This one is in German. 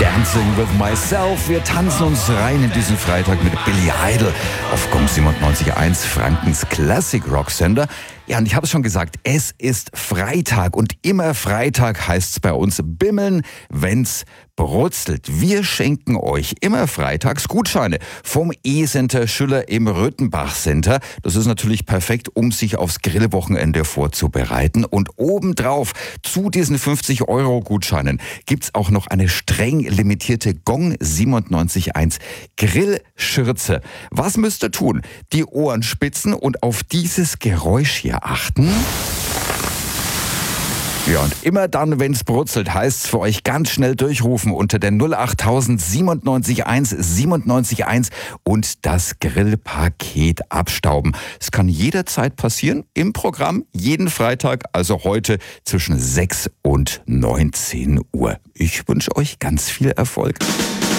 Dancing with Myself. Wir tanzen uns rein in diesen Freitag mit Billy Idol auf GOM 97.1, Frankens Classic Rock Sender. Ja, und ich habe es schon gesagt, es ist Freitag und immer Freitag heißt es bei uns bimmeln, wenn's brutzelt. Wir schenken euch immer freitags Gutscheine vom E-Center Schüller im Röthenbach Center. Das ist natürlich perfekt, um sich aufs Grillwochenende vorzubereiten. Und obendrauf zu diesen 50-Euro-Gutscheinen gibt's auch noch eine streng limitierte GOM 97.1 Grillschürze. Was müsst ihr tun? Die Ohren spitzen und auf dieses Geräusch hier achten. Ja, und immer dann, wenn's brutzelt, heißt's für euch ganz schnell durchrufen unter der 08000 97.1 97.1 und das Grillpaket abstauben. Es kann jederzeit passieren im Programm, jeden Freitag, also heute zwischen 6 und 19 Uhr. Ich wünsche euch ganz viel Erfolg.